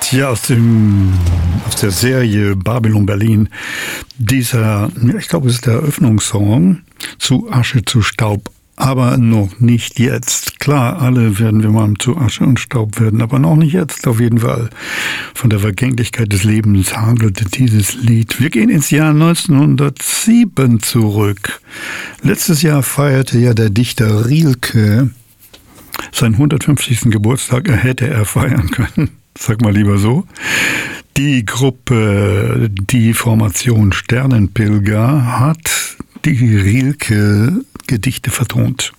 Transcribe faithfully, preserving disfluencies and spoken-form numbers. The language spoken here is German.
Ja, aus dem, aus der Serie Babylon Berlin, dieser, ich glaube, es ist der Eröffnungssong, zu Asche zu Staub, aber noch nicht jetzt. Klar, alle werden wir mal zu Asche und Staub werden, aber noch nicht jetzt auf jeden Fall. Von der Vergänglichkeit des Lebens handelte dieses Lied. Wir gehen ins Jahr neunzehnhundertsieben zurück. Letztes Jahr feierte ja der Dichter Rilke seinen hundertfünfzigsten Geburtstag. Er hätte er feiern können. Sag mal lieber so. Die Gruppe, die Formation Sternenpilger hat die Rilke-Gedichte vertont.